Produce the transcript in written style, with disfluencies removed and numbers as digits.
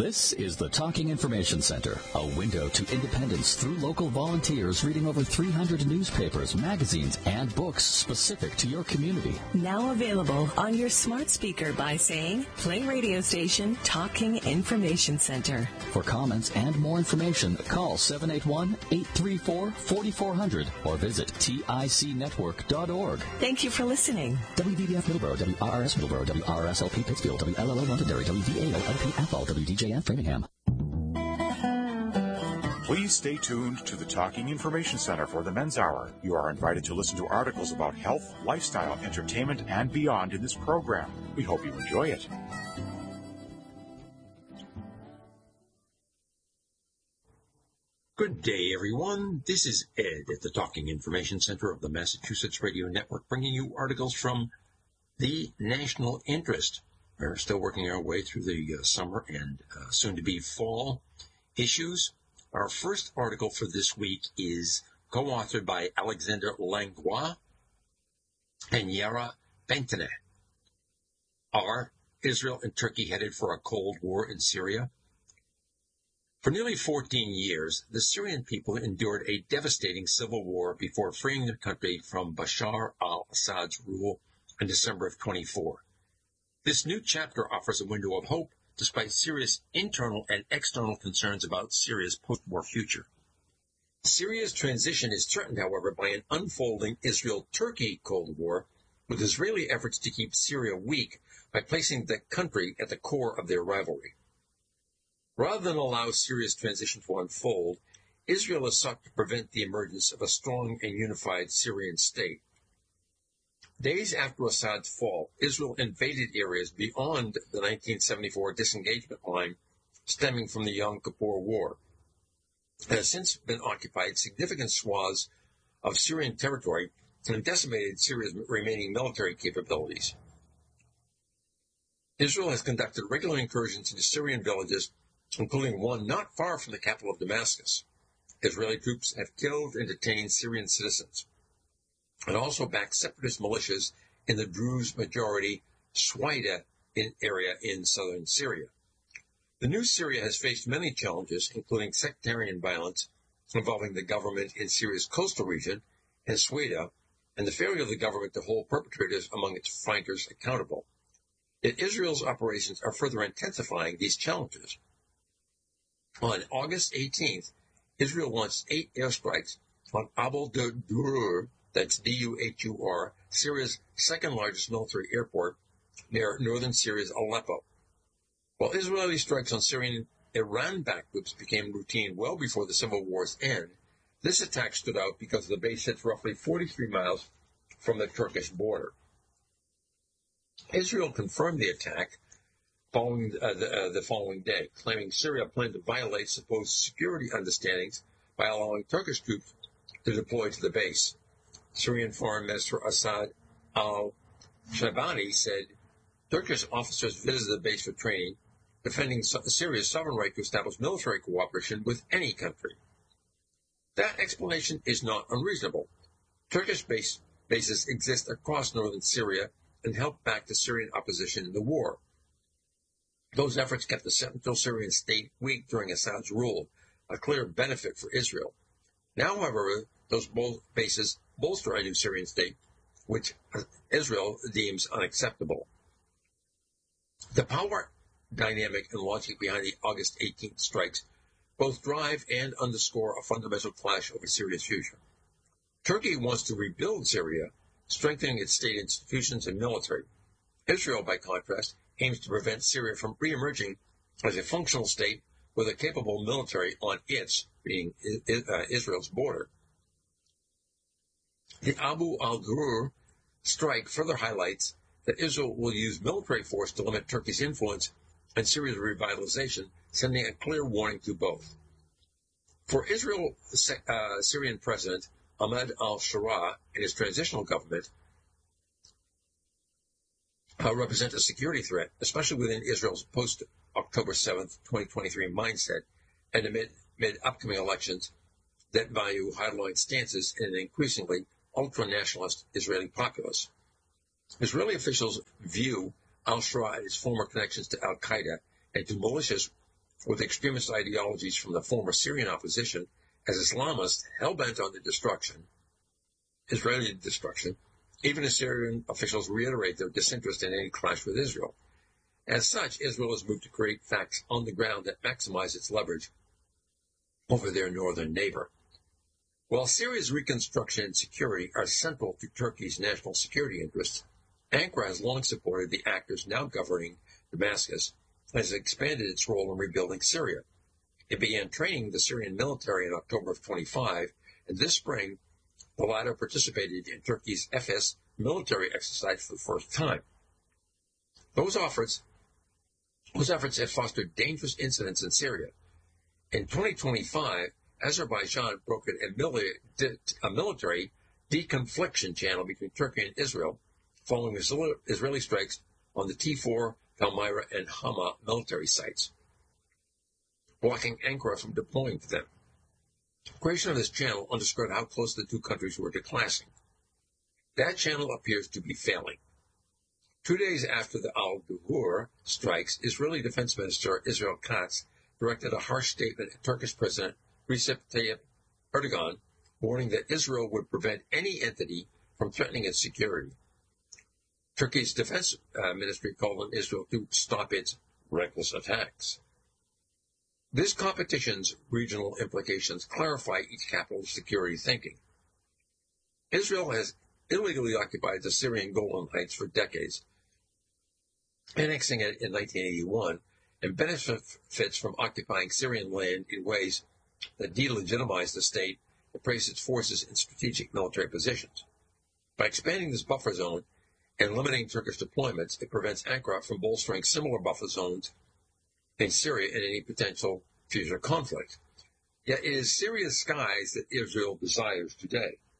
This is the Talking Information Center, a window to independence through local volunteers reading over 300 newspapers, magazines, and books specific to your community. Now available on your smart speaker by saying, play radio station Talking Information Center. For comments and more information, call 781-834-4400 or visit ticnetwork.org. Thank you for listening. WDBF Middleborough, WRRS Middleborough, WRSLP Pittsfield, WLLO Londonderry, WVAO-LP Athol, WDJF Framingham. Please stay tuned to the Talking Information Center for the Men's Hour. You are invited to listen to articles about health, lifestyle, entertainment, and beyond in this program. We hope you enjoy it. Good day, everyone. This is Ed at the Talking Information Center of the Massachusetts Radio Network, bringing you articles from the national interest. We're still working our way through the summer and soon-to-be fall issues. Our first article for this week is co-authored by Alexander Langlois and Yara Bentene. Are Israel and Turkey headed for a Cold War in Syria? For nearly 14 years, the Syrian people endured a devastating civil war before freeing their country from Bashar al-Assad's rule in December of 24. This new chapter offers a window of hope despite serious internal and external concerns about Syria's post-war future. Syria's transition is threatened, however, by an unfolding Israel-Turkey Cold War, with Israeli efforts to keep Syria weak by placing the country at the core of their rivalry. Rather than allow Syria's transition to unfold, Israel has sought to prevent the emergence of a strong and unified Syrian state. Days after Assad's fall, Israel invaded areas beyond the 1974 disengagement line stemming from the Yom Kippur War. It has since been occupied significant swaths of Syrian territory and decimated Syria's remaining military capabilities. Israel has conducted regular incursions into Syrian villages, including one not far from the capital of Damascus. Israeli troops have killed and detained Syrian citizens, and also backed separatist militias in the Druze-majority Swaida area in southern Syria. The new Syria has faced many challenges, including sectarian violence involving the government in Syria's coastal region and Swaida, and the failure of the government to hold perpetrators among its fighters accountable. Yet Israel's operations are further intensifying these challenges. On August 18th, Israel launched 8 airstrikes on Abu Dur, that's D-U-H-U-R, Syria's second-largest military airport near northern Syria's Aleppo. While Israeli strikes on Syrian Iran-backed groups became routine well before the civil war's end, this attack stood out because the base sits roughly 43 miles from the Turkish border. Israel confirmed the attack following the following day, claiming Syria planned to violate supposed security understandings by allowing Turkish troops to deploy to the base. Syrian Foreign Minister Assad al-Shabani said Turkish officers visited the base for training, defending Syria's sovereign right to establish military cooperation with any country. That explanation is not unreasonable. Turkish bases exist across northern Syria and help back the Syrian opposition in the war. Those efforts kept the central Syrian state weak during Assad's rule, a clear benefit for Israel. Now, however, those bases bolster a new Syrian state, which Israel deems unacceptable. The power dynamic and logic behind the August 18th strikes both drive and underscore a fundamental clash over Syria's future. Turkey wants to rebuild Syria, strengthening its state institutions and military. Israel, by contrast, aims to prevent Syria from re-emerging as a functional state with a capable military on its, being Israel's, border. The Abu al-Dur strike further highlights that Israel will use military force to limit Turkey's influence and Syria's revitalization, sending a clear warning to both. For Israel, Syrian President Ahmed al-Shara and his transitional government represent a security threat, especially within Israel's post-October 7th, 2023 mindset, and amid upcoming elections that value hardline stances in an increasingly ultra-nationalist Israeli populace. Israeli officials view al-Shara and his former connections to al-Qaeda and to militias with extremist ideologies from the former Syrian opposition as Islamists hell-bent on the Israeli destruction. Even as Syrian officials reiterate their disinterest in any clash with Israel. As such, Israel has moved to create facts on the ground that maximize its leverage over their northern neighbor. While Syria's reconstruction and security are central to Turkey's national security interests, Ankara has long supported the actors now governing Damascus and has expanded its role in rebuilding Syria. It began training the Syrian military in October of 25, and this spring, the latter participated in Turkey's Efes military exercise for the first time. Those efforts have fostered dangerous incidents in Syria. In 2025, Azerbaijan brokered a military deconfliction channel between Turkey and Israel following Israeli strikes on the T4, Palmyra, and Hama military sites, blocking Ankara from deploying to them. Creation of this channel underscored how close the two countries were to clashing. That channel appears to be failing. 2 days after the Al-Duhur strikes, Israeli Defense Minister Israel Katz directed a harsh statement at Turkish President Recep Tayyip Erdogan, warning that Israel would prevent any entity from threatening its security. Turkey's defense ministry called on Israel to stop its reckless attacks. This competition's regional implications clarify each capital's security thinking. Israel has illegally occupied the Syrian Golan Heights for decades, annexing it in 1981, and benefits from occupying Syrian land in ways that delegitimize the state and place its forces in strategic military positions. By expanding this buffer zone and limiting Turkish deployments, it prevents Ankara from bolstering similar buffer zones in Syria in any potential future conflict. Yet it is Syria's skies that Israel desires today.